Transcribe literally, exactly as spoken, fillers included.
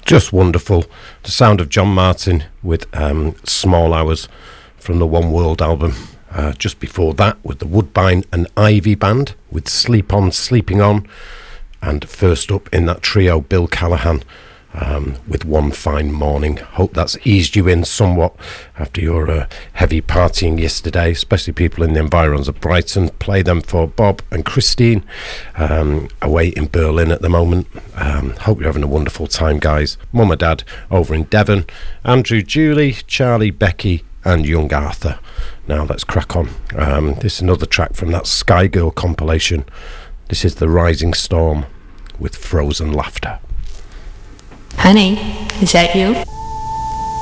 Just wonderful. The sound of John Martin with um, Small Hours from the One World album. Uh, just before that, with the Woodbine and Ivy Band with Sleep On, Sleeping On. And first up in that trio, Bill Callahan um, with One Fine Morning. Hope that's eased you in somewhat after your uh, heavy partying yesterday, especially people in the environs of Brighton. Play them for Bob and Christine um, away in Berlin at the moment. Um, hope you're having a wonderful time, guys. Mum and Dad over in Devon. Andrew, Julie, Charlie, Becky and young Arthur. Now let's crack on. Um, this is another track from that Sky Girl compilation. This is The Rising Storm with Frozen Laughter. Honey, is that you?